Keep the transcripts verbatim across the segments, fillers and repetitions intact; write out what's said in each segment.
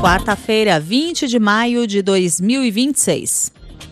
Quarta-feira, vinte de maio de dois mil e vinte e seis.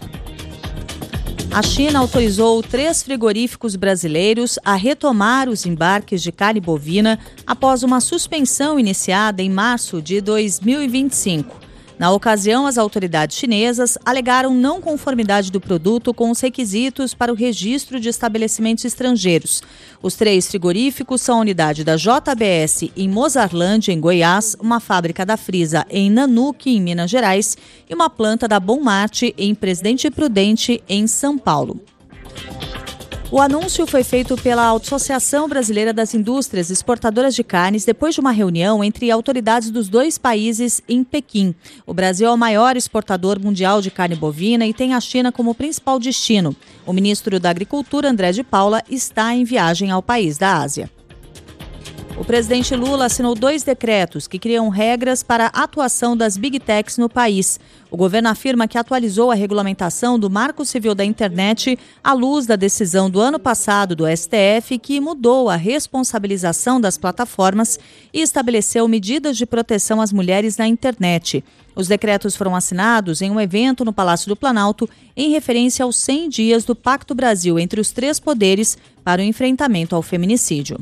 A China autorizou três frigoríficos brasileiros a retomar os embarques de carne bovina após uma suspensão iniciada em março de dois mil e vinte e cinco. Na ocasião, as autoridades chinesas alegaram não conformidade do produto com os requisitos para o registro de estabelecimentos estrangeiros. Os três frigoríficos são a unidade da J B S em Mozarlândia, em Goiás, uma fábrica da Frisa em Nanuque, em Minas Gerais, e uma planta da Bom Marte em Presidente Prudente, em São Paulo. O anúncio foi feito pela Associação Brasileira das Indústrias Exportadoras de Carnes depois de uma reunião entre autoridades dos dois países em Pequim. O Brasil é o maior exportador mundial de carne bovina e tem a China como principal destino. O ministro da Agricultura, André de Paula, está em viagem ao país da Ásia. O presidente Lula assinou dois decretos que criam regras para a atuação das Big Techs no país. O governo afirma que atualizou a regulamentação do Marco Civil da Internet à luz da decisão do ano passado do S T F que mudou a responsabilização das plataformas e estabeleceu medidas de proteção às mulheres na internet. Os decretos foram assinados em um evento no Palácio do Planalto em referência aos cem dias do Pacto Brasil entre os três poderes para o enfrentamento ao feminicídio.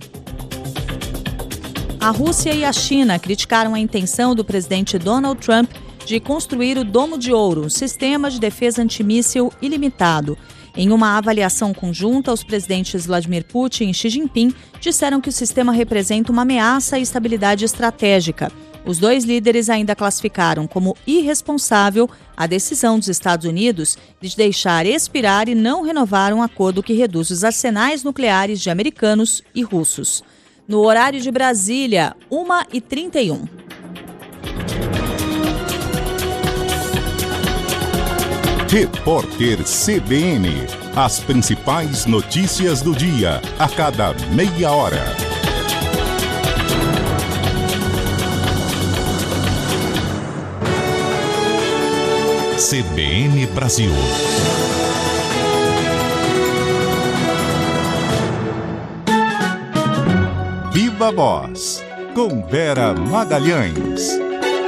A Rússia e a China criticaram a intenção do presidente Donald Trump de construir o Domo de Ouro, um sistema de defesa antimíssil ilimitado. Em uma avaliação conjunta, os presidentes Vladimir Putin e Xi Jinping disseram que o sistema representa uma ameaça à estabilidade estratégica. Os dois líderes ainda classificaram como irresponsável a decisão dos Estados Unidos de deixar expirar e não renovar um acordo que reduz os arsenais nucleares de americanos e russos. No horário de Brasília, uma e trinta e um. Repórter C B N. As principais notícias do dia, a cada meia hora. C B N Brasil. Viva Voz, com Vera Magalhães.